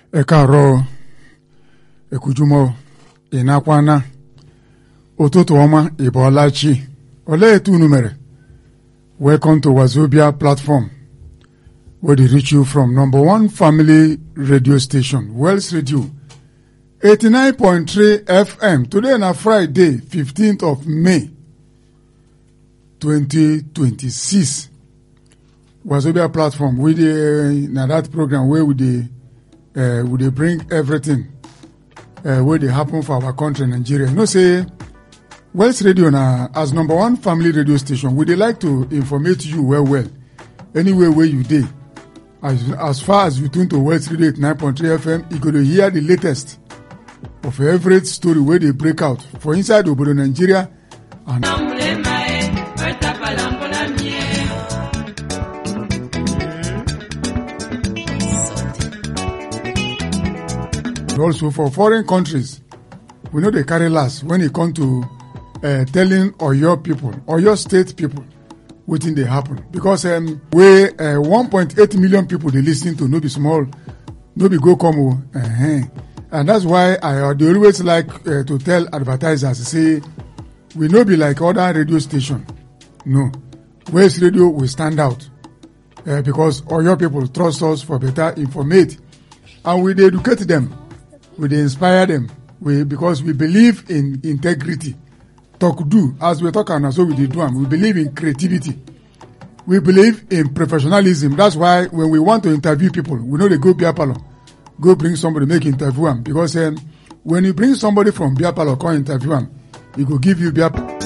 Ekaro, Ekujumo, Inakwana, Ototooma, Ibolachi, Ole tu numere. Welcome to Wazobia platform, where they reach you from number one family radio station, Wells Radio, 89.3 FM. Today on a Friday, 15th of May, 2026. Wazobia platform, we na that program where we bring everything where they happen for our country, Nigeria. You know, say Wells Radio na as number one family radio station, we dey like to informate you well. Anywhere where you dey, as far as you tune to Wells Radio 89.3 FM, you go to hear the latest of every story where they break out for inside Obodo Nigeria and also for foreign countries. We know they carry last when it comes to telling Oyo people, Oyo state people, what thing they happen. Because we 1.8 million people they listen to, no be small, no be go come. And that's why they always like to tell advertisers, say, we no be like other radio station. No. West Radio will stand out. Because Oyo people trust us for better informate. And we educate them. We inspire them. Because we believe in integrity. Talk do. As we talk and so we do them. We believe in creativity. We believe in professionalism. That's why when we want to interview people, we know they go beer parlor. Go bring somebody, make interview them. Because when you bring somebody from beer parlor, come interview them, he go give you beer parlor.